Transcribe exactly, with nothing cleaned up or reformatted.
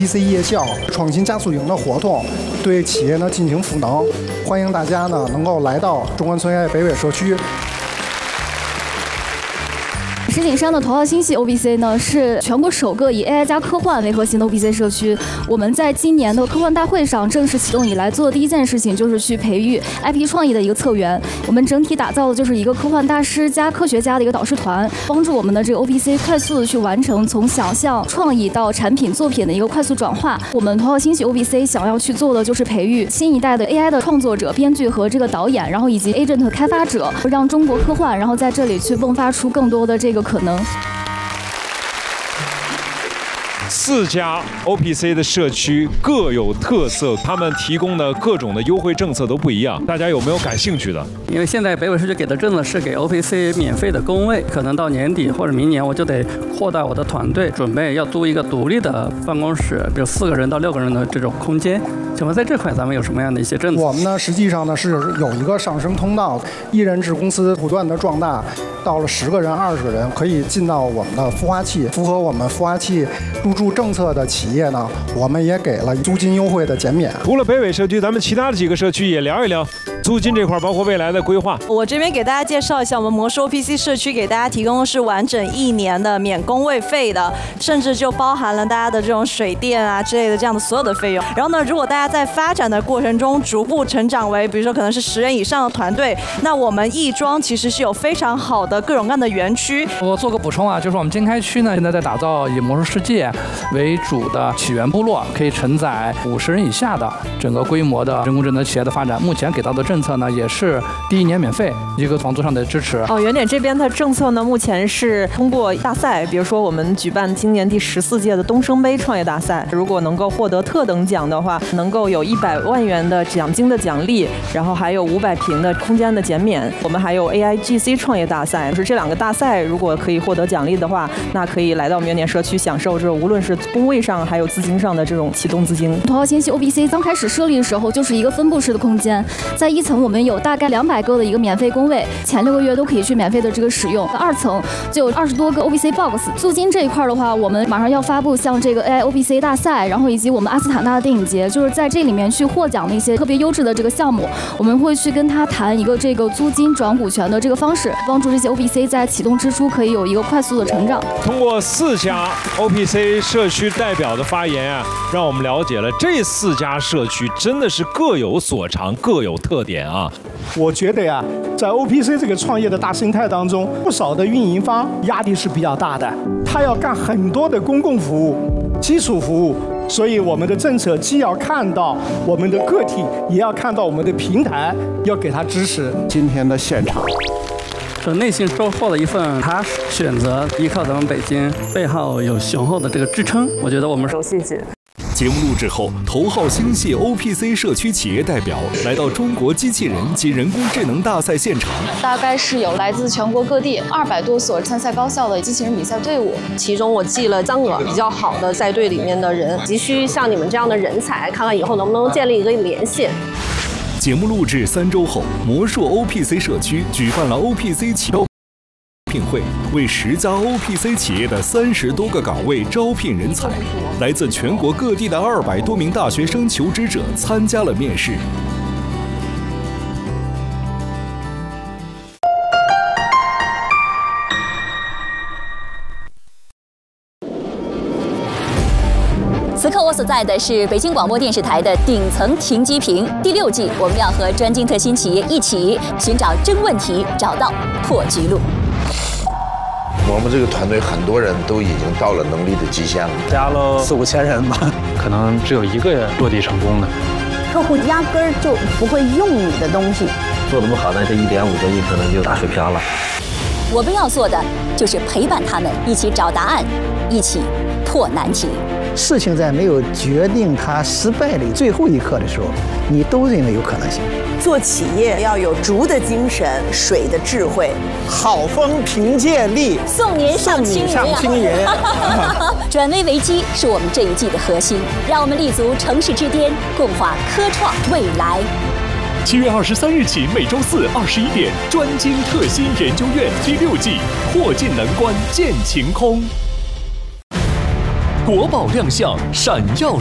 E C 夜校创新加速营的活动，对企业呢进行赋能，欢迎大家呢能够来到中关村 A I 北纬社区。 石景山的头号星系 O B C 呢，是全国首个以 A I 加科幻为核心的 O B C 社区。我们在今年的科幻大会上正式启动以来，做的第一件事情就是去培育 I P 创意的一个策源。我们整体打造的就是一个科幻大师加科学家的一个导师团，帮助我们的这个 O B C 快速的去完成从想象、创意到产品作品的一个快速转化。我们头号星系 O B C 想要去做的就是培育新一代的 A I 的创作者、编剧和这个导演，然后以及 agent 开发者，让中国科幻然后在这里去迸发出更多的这个可能。 四家 O P C 的社区各有特色，他们提供的各种的优惠政策都不一样。大家有没有感兴趣的？ 因为现在北纬社区给的政策是给 O P C 免费的工位，可能到年底或者明年我就得扩大我的团队，准备要租一个独立的办公室，比如四个人到六个人的这种空间。请问在这块咱们有什么样的一些政策？ 我们呢实际上呢是有一个上升通道，一人制公司不断的壮大，到了十个人、二十个人可以进到我们的孵化器，符合我们孵化器入驻政策的企业呢，我们也给了租金优惠的减免。 除了北纬社区，咱们其他的几个社区也聊一聊租金这块，包括未来的规划。 我这边给大家介绍一下，我们魔术 O P C 社区给大家提供的是完整一年的免工位费的，甚至就包含了大家的这种水电啊之类的这样的所有的费用。然后呢，如果大家在发展的过程中逐步成长为，比如说可能是十人以上的团队，那我们亦庄其实是有非常好的各种各样的园区。 我做个补充啊，就是我们经开区呢，现在在打造以魔术世界为主的起源部落，可以承载五十人以下的整个规模的人工智能企业的发展。目前给到的政策呢，也是第一年免费，一个房租上的支持。 哦，原点这边的政策呢，目前是通过大赛，比如说我们举办今年第十四届的东升杯创业大赛，如果能够获得特等奖的话，能够有一百万元的奖金的奖励，然后还有五百平的空间的减免。我们还有 A I G C 创业大赛，就是这两个大赛如果可以获得奖励的话，那可以来到原点社区享受这种无论是工位上还有资金上的这种启动资金。 头号星系 O B C 刚开始设立的时候就是一个分布式的空间，在一层我们有大概两百个的一个免费工位，前六个月都可以去免费的这个使用。二层就有二十多个 O B C box。租金这一块的话，我们马上要发布像这个 A I O B C 大赛，然后以及我们阿斯塔纳的电影节，就是在这里面去获奖的一些特别优质的这个项目，我们会去跟他谈一个这个租金转股权的这个方式，帮助这些 O B C 在启动之初可以有一个快速的成长。 通过四家 O P C 社区代表的发言啊，让我们了解了这四家社区真的是各有所长、各有特点啊。 我觉得呀，在 O P C 这个创业的大生态当中，不少的运营方压力是比较大的，他要干很多的公共服务、基础服务。所以我们的政策既要看到我们的个体，也要看到我们的平台，要给他支持。 今天的现场是内心收获了一份踏实，选择依靠咱们北京，背后有雄厚的这个支撑。我觉得我们是谢谢。 节目录制后，头号星系 O P C 社区企业代表来到中国机器人及人工智能大赛现场。 大概是有来自全国各地二百多所参赛高校的机器人比赛队伍， 其中我记了三个比较好的赛队里面的人，急需像你们这样的人才，看看以后能不能建立一个连线。 节目录制三周后，魔术 O P C 社区举办了 O P C 启动聘会，为十家 O P C 企业的三十多个岗位招聘人才，来自全国各地的二百多名大学生求职者参加了面试。 此刻我所在的是北京广播电视台的顶层停机坪。第六季，我们要和专精特新企业一起寻找真问题，找到破局路。 我们这个团队很多人都已经到了能力的极限了， 加了四五千人吧，可能只有一个人落地成功的。 客户压根儿就不会用你的东西， 做得不好呢，这一点五个亿可能就打水漂了。 我们要做的就是陪伴他们，一起找答案，一起破难题。 事情在没有决定它失败的最后一刻的时候，你都认为有可能性。 做企业要有竹的精神，水的智慧， 好风凭借力， 送年上青云。转危为机是我们这一季的核心，让我们立足城市之巅，共话科创未来。 七月二十三日起，每周四二十一点，专精特新研究院第六季，破镜难关见晴空。 国宝亮相，闪耀